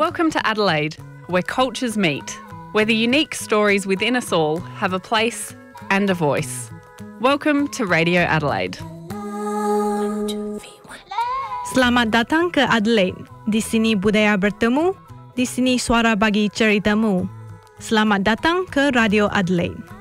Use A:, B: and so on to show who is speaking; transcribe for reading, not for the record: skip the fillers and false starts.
A: Welcome to Adelaide, where cultures meet, where the unique stories within us all have a place and a voice. Welcome to Radio Adelaide.
B: Selamat datang ke Adelaide. Di sini budaya bertemu, di sini suara bagi ceritamu. Selamat datang ke Radio Adelaide.